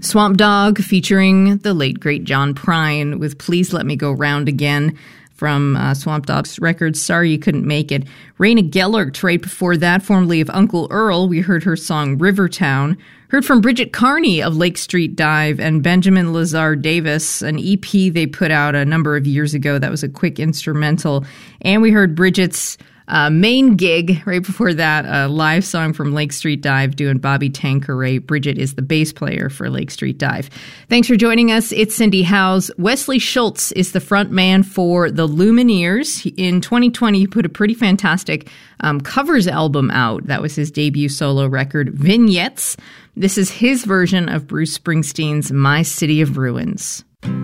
Swamp Dogg featuring the late, great John Prine with Please Let Me Go Round Again from Swamp Dogg's record Sorry You Couldn't Make It. Raina Gellert, right before that, formerly of Uncle Earl, we heard her song Rivertown. Heard from Bridget Carney of Lake Street Dive and Benjamin Lazar Davis, an EP they put out a number of years ago. That was a quick instrumental. And we heard Bridget's main gig right before that, a live song from Lake Street Dive doing Bobby Tanqueray. Bridget is the bass player for Lake Street Dive. Thanks for joining us. It's Cindy Howes. Wesley Schultz is the front man for the Lumineers. In 2020, he put a pretty fantastic covers album out. That was his debut solo record, Vignettes. This is his version of Bruce Springsteen's My City of Ruins.